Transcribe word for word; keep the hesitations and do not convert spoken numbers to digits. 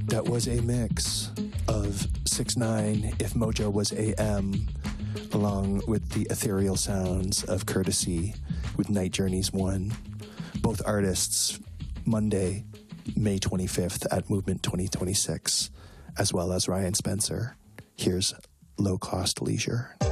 That was a mix of six nine, If Mojo Was A M, along with the ethereal sounds of Courtesy with Night Journeys one. Both artists, Monday, May twenty-fifth at Movement twenty twenty-six, as well as Ryan Spencer. Here's Low Cost Leisure.